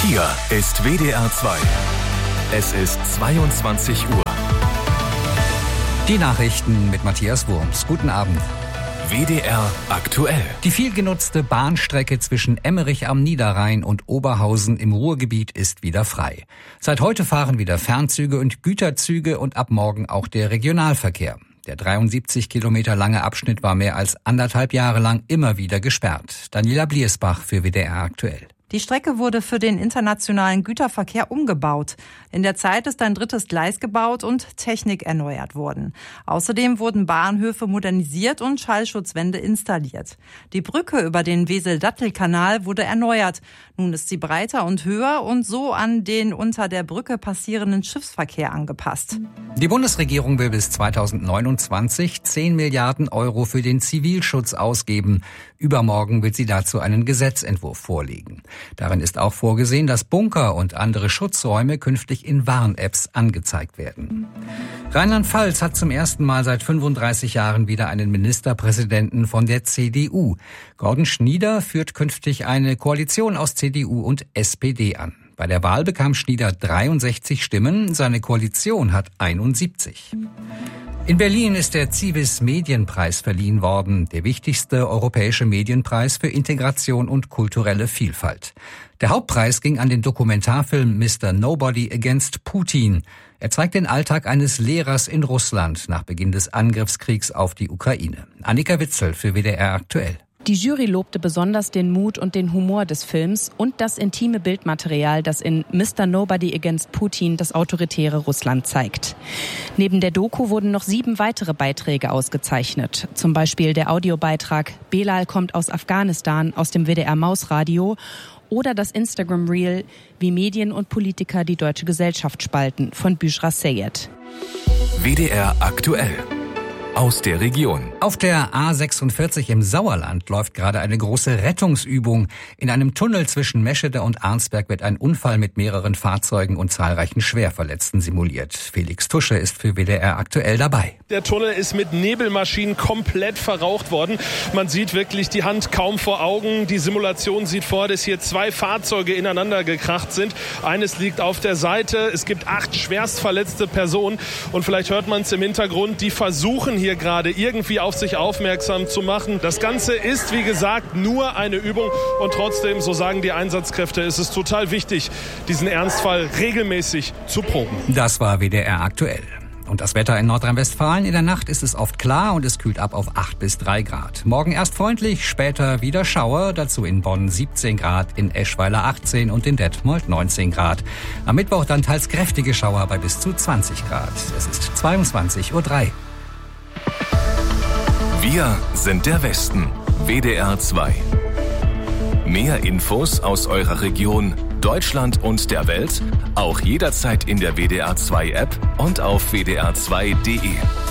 Hier ist WDR 2. Es ist 22 Uhr. Die Nachrichten mit Matthias Wurms. Guten Abend. WDR aktuell. Die viel genutzte Bahnstrecke zwischen Emmerich am Niederrhein und Oberhausen im Ruhrgebiet ist wieder frei. Seit heute fahren wieder Fernzüge und Güterzüge und ab morgen auch der Regionalverkehr. Der 73 Kilometer lange Abschnitt war mehr als 1,5 Jahre lang immer wieder gesperrt. Daniela Bliersbach für WDR aktuell. Die Strecke wurde für den internationalen Güterverkehr umgebaut. In der Zeit ist ein drittes Gleis gebaut und Technik erneuert worden. Außerdem wurden Bahnhöfe modernisiert und Schallschutzwände installiert. Die Brücke über den Wesel-Dattel-Kanal wurde erneuert. Nun ist sie breiter und höher und so an den unter der Brücke passierenden Schiffsverkehr angepasst. Die Bundesregierung will bis 2029 10 Milliarden Euro für den Zivilschutz ausgeben. Übermorgen wird sie dazu einen Gesetzentwurf vorlegen. Darin ist auch vorgesehen, dass Bunker und andere Schutzräume künftig in Warn-Apps angezeigt werden. Rheinland-Pfalz hat zum ersten Mal seit 35 Jahren wieder einen Ministerpräsidenten von der CDU. Gordon Schnieder führt künftig eine Koalition aus CDU und SPD an. Bei der Wahl bekam Schnieder 63 Stimmen, seine Koalition hat 71. In Berlin ist der Civis Medienpreis verliehen worden, der wichtigste europäische Medienpreis für Integration und kulturelle Vielfalt. Der Hauptpreis ging an den Dokumentarfilm Mr. Nobody Against Putin. Er zeigt den Alltag eines Lehrers in Russland nach Beginn des Angriffskriegs auf die Ukraine. Annika Witzel für WDR aktuell. Die Jury lobte besonders den Mut und den Humor des Films und das intime Bildmaterial, das in Mr. Nobody Against Putin das autoritäre Russland zeigt. Neben der Doku wurden noch 7 weitere Beiträge ausgezeichnet. Zum Beispiel der Audiobeitrag Belal kommt aus Afghanistan aus dem WDR Mausradio oder das Instagram-Reel Wie Medien und Politiker die deutsche Gesellschaft spalten von Büschra Seyed. WDR aktuell. Aus der Region. Auf der A46 im Sauerland läuft gerade eine große Rettungsübung. In einem Tunnel zwischen Meschede und Arnsberg wird ein Unfall mit mehreren Fahrzeugen und zahlreichen Schwerverletzten simuliert. Felix Tusche ist für WDR aktuell dabei. Der Tunnel ist mit Nebelmaschinen komplett verraucht worden. Man sieht wirklich die Hand kaum vor Augen. Die Simulation sieht vor, dass hier 2 Fahrzeuge ineinander gekracht sind. Eines liegt auf der Seite. Es gibt 8 schwerst verletzte Personen. Und vielleicht hört man es im Hintergrund, die versuchen hier gerade irgendwie auf sich aufmerksam zu machen. Das Ganze ist, wie gesagt, nur eine Übung und trotzdem, so sagen die Einsatzkräfte, ist es total wichtig, diesen Ernstfall regelmäßig zu proben. Das war WDR aktuell. Und das Wetter in Nordrhein-Westfalen: In der Nacht ist es oft klar und es kühlt ab auf 8 bis 3 Grad. Morgen erst freundlich, später wieder Schauer, dazu in Bonn 17 Grad, in Eschweiler 18 und in Detmold 19 Grad. Am Mittwoch dann teils kräftige Schauer bei bis zu 20 Grad. Es ist 22:03 Uhr. Wir sind der Westen. WDR 2. Mehr Infos aus eurer Region, Deutschland und der Welt, auch jederzeit in der WDR 2 App und auf wdr2.de.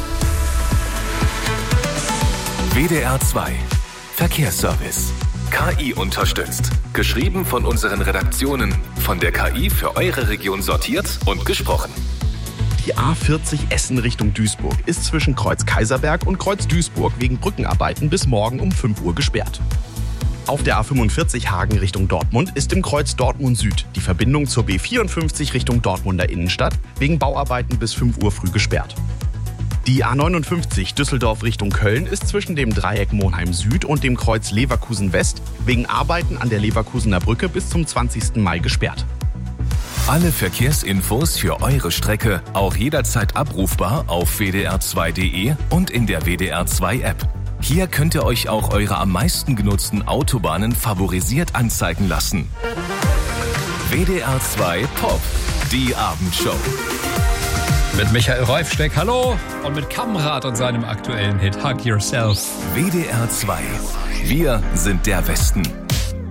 WDR 2. Verkehrsservice. KI unterstützt. Geschrieben von unseren Redaktionen. Von der KI für eure Region sortiert und gesprochen. Die A40 Essen Richtung Duisburg ist zwischen Kreuz Kaiserberg und Kreuz Duisburg wegen Brückenarbeiten bis morgen um 5 Uhr gesperrt. Auf der A45 Hagen Richtung Dortmund ist im Kreuz Dortmund Süd die Verbindung zur B54 Richtung Dortmunder Innenstadt wegen Bauarbeiten bis 5 Uhr früh gesperrt. Die A59 Düsseldorf Richtung Köln ist zwischen dem Dreieck Monheim Süd und dem Kreuz Leverkusen West wegen Arbeiten an der Leverkusener Brücke bis zum 20. Mai gesperrt. Alle Verkehrsinfos für eure Strecke auch jederzeit abrufbar auf wdr2.de und in der WDR 2 App. Hier könnt ihr euch auch eure am meisten genutzten Autobahnen favorisiert anzeigen lassen. WDR 2 Pop, die Abendshow. Mit Michael Reifsteck, hallo, und mit Kamrat und seinem aktuellen Hit Hug Yourself. WDR 2. Wir sind der Westen.